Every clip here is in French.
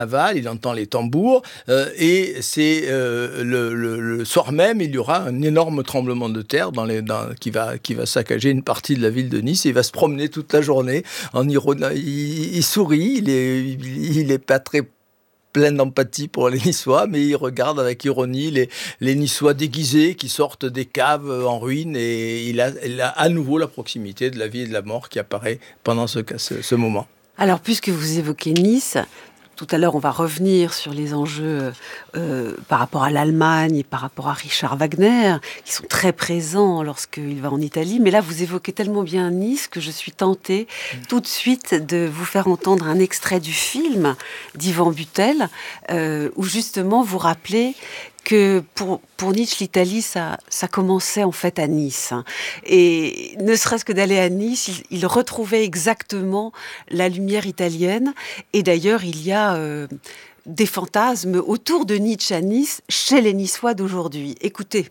carnaval, il entend les tambours, et c'est le soir même, il y aura un énorme tremblement de terre qui va saccager une partie de la ville de Nice. Et il va se promener toute la journée en ironie. Il sourit, il est pas très plein d'empathie pour les Niçois, mais il regarde avec ironie les Niçois déguisés qui sortent des caves en ruine, et il a à nouveau la proximité de la vie et de la mort qui apparaît pendant ce moment. Alors, puisque vous évoquez Nice, tout à l'heure, on va revenir sur les enjeux par rapport à l'Allemagne et par rapport à Richard Wagner, qui sont très présents lorsqu'il va en Italie. Mais là, vous évoquez tellement bien Nice que je suis tentée tout de suite de vous faire entendre un extrait du film d'Yvan Butel, où justement vous rappelez que pour Nietzsche, l'Italie, ça commençait en fait à Nice. Et ne serait-ce que d'aller à Nice, il retrouvait exactement la lumière italienne. Et d'ailleurs, il y a des fantasmes autour de Nietzsche à Nice, chez les Niçois d'aujourd'hui. Écoutez.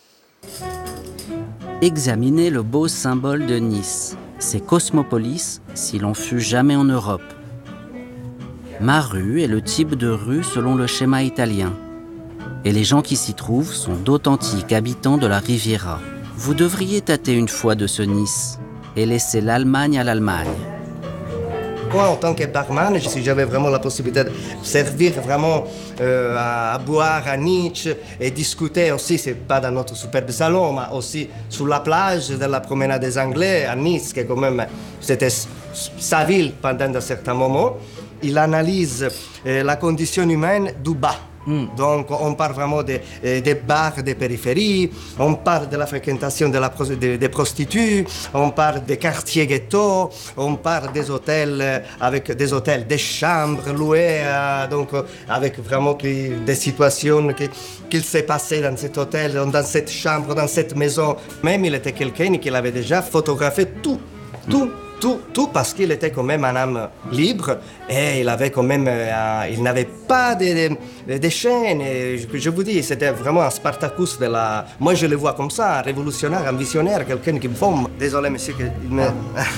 Examinez le beau symbole de Nice. C'est Cosmopolis, si l'on fut jamais en Europe. Ma rue est le type de rue selon le schéma italien. Et les gens qui s'y trouvent sont d'authentiques habitants de la Riviera. Vous devriez tâter une fois de ce Nice et laisser l'Allemagne à l'Allemagne. Moi, en tant que barman, si j'avais vraiment la possibilité de servir vraiment à boire à Nietzsche et discuter aussi, c'est pas dans notre superbe salon, mais aussi sur la plage de la promenade des Anglais à Nice, qui quand même, c'était sa ville pendant un certain moment. Il analyse la condition humaine du bas. Donc on parle vraiment des bars des périphéries, on parle de la fréquentation des prostituées, on parle des quartiers ghetto, on parle des hôtels des chambres louées, donc avec vraiment des situations qu'il s'est passé dans cet hôtel, dans cette chambre, dans cette maison. Même il était quelqu'un qui avait déjà photographié tout, parce qu'il était quand même un homme libre et il avait quand même, il n'avait pas de chaînes. Et je vous dis, c'était vraiment un Spartacus de la. Moi, je le vois comme ça, un révolutionnaire, un visionnaire, quelqu'un qui me forme. Désolé, monsieur, il me.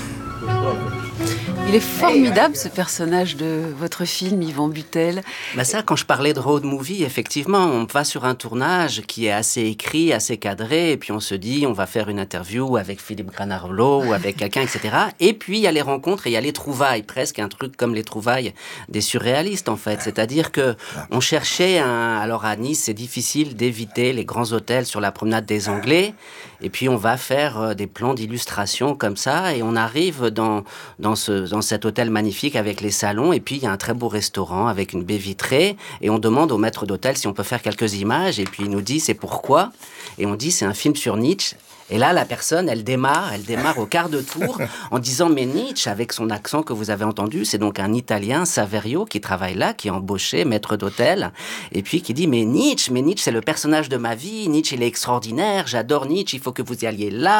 Il est formidable, ce personnage de votre film, Yvan Butel. Ça, quand je parlais de road movie, effectivement, on va sur un tournage qui est assez écrit, assez cadré, et puis on se dit, on va faire une interview avec Philippe Granarolo ou avec quelqu'un, etc. Et puis, il y a les rencontres et il y a les trouvailles, presque un truc comme les trouvailles des surréalistes, en fait. C'est-à-dire que on cherchait alors à Nice, c'est difficile d'éviter les grands hôtels sur la promenade des Anglais, et puis on va faire des plans d'illustration comme ça, et on arrive dans cet hôtel magnifique avec les salons, et puis il y a un très beau restaurant avec une baie vitrée, et on demande au maître d'hôtel si on peut faire quelques images, et puis il nous dit c'est pourquoi, et on dit c'est un film sur Nietzsche. Et là, la personne, elle démarre au quart de tour en disant « Mais Nietzsche, avec son accent que vous avez entendu, c'est donc un Italien, Saverio, qui travaille là, qui est embauché, maître d'hôtel. » Et puis qui dit « Mais Nietzsche, c'est le personnage de ma vie. Nietzsche, il est extraordinaire. J'adore Nietzsche. Il faut que vous y alliez là. »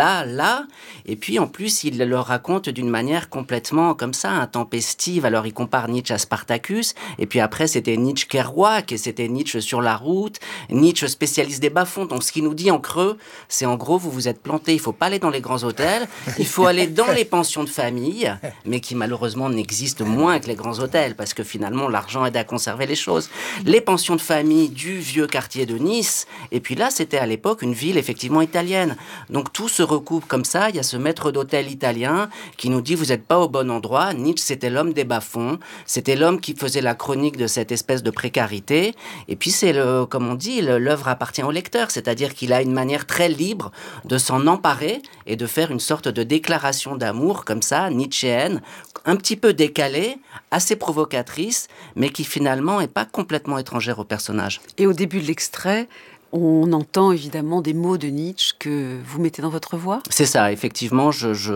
Et puis, en plus, il le raconte d'une manière complètement comme ça, intempestive. Alors, il compare Nietzsche à Spartacus. Et puis après, c'était Nietzsche Kerouac, et c'était Nietzsche sur la route. Nietzsche spécialiste des bas-fonds. Donc, ce qu'il nous dit en creux, c'est en gros, vous vous êtes planté, il ne faut pas aller dans les grands hôtels, il faut aller dans les pensions de famille, mais qui malheureusement n'existent moins que les grands hôtels, parce que finalement, l'argent aide à conserver les choses. Les pensions de famille du vieux quartier de Nice, et puis là, c'était à l'époque une ville effectivement italienne. Donc tout se recoupe comme ça, il y a ce maître d'hôtel italien qui nous dit, vous n'êtes pas au bon endroit. Nietzsche, c'était l'homme des bas-fonds, c'était l'homme qui faisait la chronique de cette espèce de précarité, et puis c'est, comme on dit, l'œuvre appartient au lecteur, c'est-à-dire qu'il a une manière très libre de s'en emparer et de faire une sorte de déclaration d'amour comme ça, nietzschéenne, un petit peu décalée, assez provocatrice, mais qui finalement n'est pas complètement étrangère au personnage. Et au début de l'extrait, on entend évidemment des mots de Nietzsche que vous mettez dans votre voix. C'est ça, effectivement,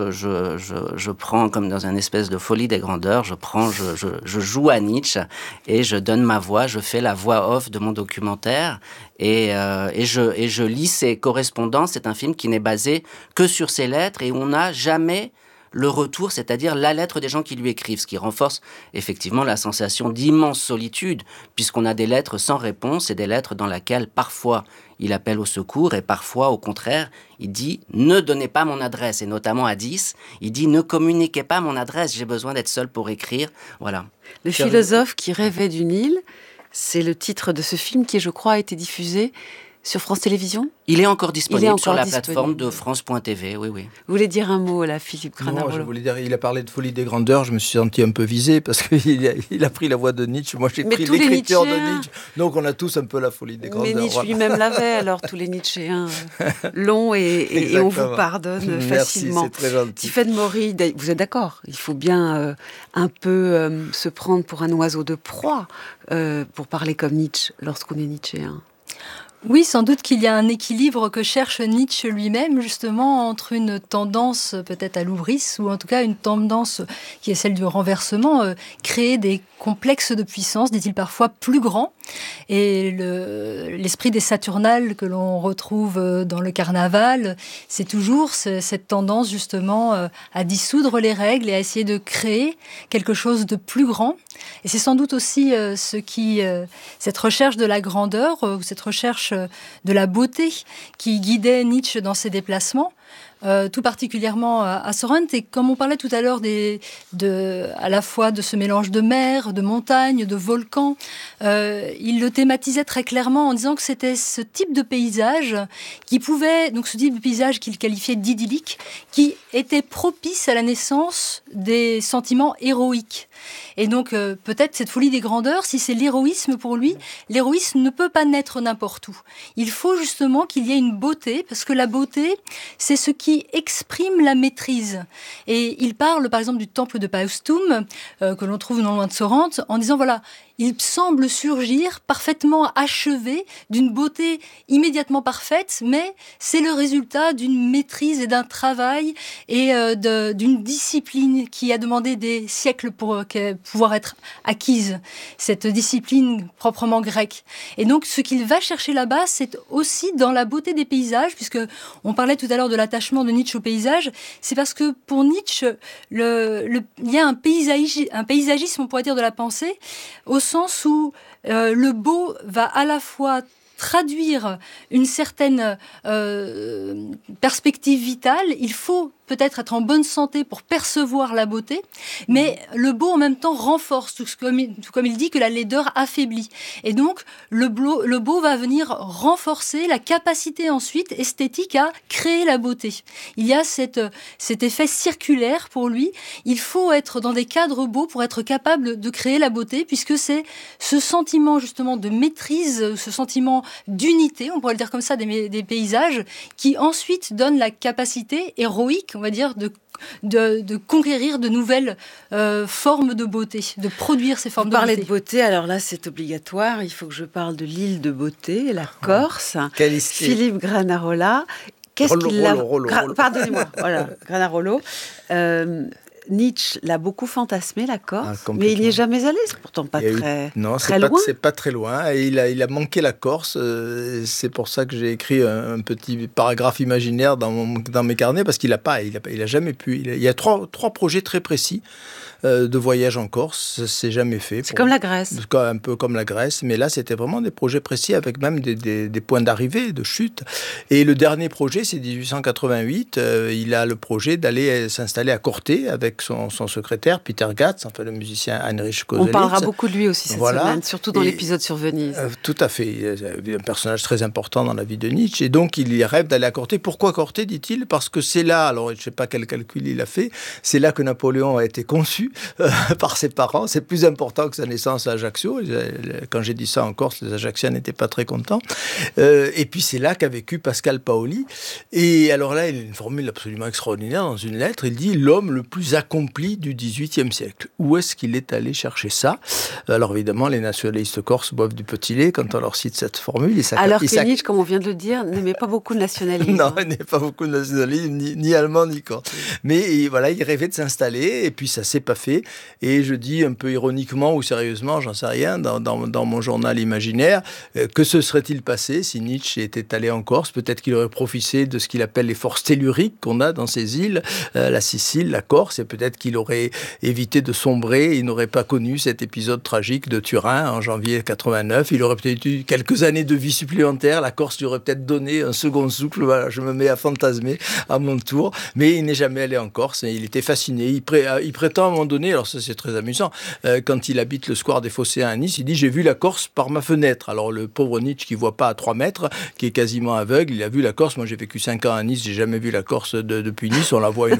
je prends comme dans une espèce de folie des grandeurs, je joue à Nietzsche et je donne ma voix, je fais la voix off de mon documentaire et je lis ses correspondances. C'est un film qui n'est basé que sur ses lettres et on n'a jamais le retour, c'est-à-dire la lettre des gens qui lui écrivent, ce qui renforce effectivement la sensation d'immense solitude, puisqu'on a des lettres sans réponse et des lettres dans lesquelles parfois il appelle au secours et parfois, au contraire, il dit « ne donnez pas mon adresse ». Et notamment à 10, il dit « ne communiquez pas mon adresse, j'ai besoin d'être seul pour écrire ». Voilà. Le philosophe qui rêvait d'une île, c'est le titre de ce film qui, je crois, a été diffusé sur France Télévisions. Il est encore disponible sur la plateforme de France.tv, oui. Vous voulez dire un mot, là, Philippe Granarolo? Non, je voulais dire, il a parlé de Folie des grandeurs, je me suis senti un peu visé parce qu'il a pris la voix de Nietzsche, moi j'ai pris l'écriture de Nietzsche, donc on a tous un peu la folie des grandeurs. Mais Nietzsche lui-même l'avait, alors tous les Nietzschéens l'ont et on vous pardonne facilement. Merci, c'est très gentil. Tiffaine Maury, vous êtes d'accord? Il faut bien un peu se prendre pour un oiseau de proie pour parler comme Nietzsche lorsqu'on est Nietzschéen. Oui, sans doute qu'il y a un équilibre que cherche Nietzsche lui-même, justement, entre une tendance peut-être à l'ouvrisse, ou en tout cas une tendance qui est celle du renversement, créer des complexes de puissance, dit-il parfois, plus grands. Et l'esprit des Saturnales que l'on retrouve dans le carnaval, c'est toujours cette tendance justement à dissoudre les règles et à essayer de créer quelque chose de plus grand. Et c'est sans doute aussi cette recherche de la grandeur, ou cette recherche de la beauté qui guidait Nietzsche dans ses déplacements. Tout particulièrement à Sorrent. Et comme on parlait tout à l'heure à la fois de ce mélange de mer, de montagne, de volcans, il le thématisait très clairement en disant que c'était ce type de paysage donc ce type de paysage qu'il qualifiait d'idyllique, qui était propice à la naissance des sentiments héroïques. Et donc peut-être cette folie des grandeurs, si c'est l'héroïsme pour lui, l'héroïsme ne peut pas naître n'importe où. Il faut justement qu'il y ait une beauté, parce que la beauté, c'est ce qui exprime la maîtrise. Et il parle par exemple du temple de Paestum, que l'on trouve non loin de Sorrent, en disant voilà, il semble surgir parfaitement achevé, d'une beauté immédiatement parfaite, mais c'est le résultat d'une maîtrise et d'un travail et d'une discipline qui a demandé des siècles pour pouvoir être acquise, cette discipline proprement grecque. Et donc ce qu'il va chercher là-bas, c'est aussi dans la beauté des paysages, puisque on parlait tout à l'heure de l'attachement de Nietzsche au paysage, c'est parce que pour Nietzsche, il y a un paysagisme, on pourrait dire, de la pensée, au sens où le beau va à la fois traduire une certaine perspective vitale. Il faut peut-être être en bonne santé pour percevoir la beauté, mais le beau en même temps renforce, tout comme il dit que la laideur affaiblit. Et donc le beau va venir renforcer la capacité ensuite esthétique à créer la beauté. Il y a cet effet circulaire pour lui. Il faut être dans des cadres beaux pour être capable de créer la beauté, puisque c'est ce sentiment justement de maîtrise, ce sentiment d'unité, on pourrait le dire comme ça, des paysages, qui ensuite donne la capacité héroïque, on va dire, de conquérir de nouvelles formes de beauté, de produire ces formes de beauté. Vous parlez de beauté, alors là c'est obligatoire, il faut que je parle de l'île de beauté, la Corse. Philippe Granarola. Pardonnez-moi, voilà, Granarolo. Nietzsche l'a beaucoup fantasmé, la Corse, mais il n'y est jamais allé, c'est pourtant pas très loin. C'est pas très loin, et il a manqué la Corse, c'est pour ça que j'ai écrit un petit paragraphe imaginaire dans mes carnets, parce qu'il a jamais pu, il y a trois projets très précis de voyage en Corse, c'est jamais fait. C'est comme la Grèce. Un peu comme la Grèce, mais là c'était vraiment des projets précis avec même des points d'arrivée, de chute. Et le dernier projet, c'est 1888, il a le projet d'aller s'installer à Corté avec son secrétaire, Peter Gatz, enfin le musicien Heinrich Koselleck. On parlera beaucoup de lui aussi cette semaine, surtout dans l'épisode sur Venise. Tout à fait, il est un personnage très important dans la vie de Nietzsche, et donc il rêve d'aller à Corté. Pourquoi Corté, dit-il? Parce que c'est là, alors je ne sais pas quel calcul il a fait, c'est là que Napoléon a été conçu par ses parents. C'est plus important que sa naissance à Ajaccio. Quand j'ai dit ça en Corse, les Ajacciens n'étaient pas très contents. Et puis c'est là qu'a vécu Pascal Paoli. Et alors là, il a une formule absolument extraordinaire dans une lettre. Il dit « L'homme le plus accompli accompli du XVIIIe siècle. Où est-ce qu'il est allé chercher ça ? Alors évidemment, les nationalistes corses boivent du petit lait quand on leur cite cette formule. Alors que Nietzsche, comme on vient de le dire, n'aimait pas beaucoup de nationalisme. Non, il n'aimait pas beaucoup de nationalisme, ni allemand, ni corse. Mais voilà, il rêvait de s'installer, et puis ça ne s'est pas fait. Et je dis un peu ironiquement ou sérieusement, j'en sais rien, dans mon journal imaginaire, que se serait-il passé si Nietzsche était allé en Corse ? Peut-être qu'il aurait profité de ce qu'il appelle les forces telluriques qu'on a dans ces îles, la Sicile, la Corse, et peut-être qu'il aurait évité de sombrer, il n'aurait pas connu cet épisode tragique de Turin en janvier 89. Il aurait peut-être eu quelques années de vie supplémentaires, la Corse lui aurait peut-être donné un second souffle, voilà, je me mets à fantasmer à mon tour, mais il n'est jamais allé en Corse, et il était fasciné, il prétend à un moment donné, alors ça c'est très amusant, quand il habite le square des Phocéens à Nice, il dit « j'ai vu la Corse par ma fenêtre ». Alors le pauvre Nietzsche qui ne voit pas à 3 mètres, qui est quasiment aveugle, il a vu la Corse, moi j'ai vécu 5 ans à Nice, j'ai jamais vu la Corse depuis Nice, on la voit une